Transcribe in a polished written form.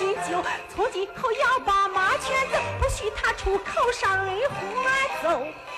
新酒，从今后要把马圈子，不许他出口上人话走。